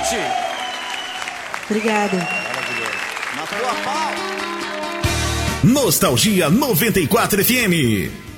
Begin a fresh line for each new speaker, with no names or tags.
Tite.
Obrigada.
Maravilhoso. Na tua pau.
Nostalgia 94 FM.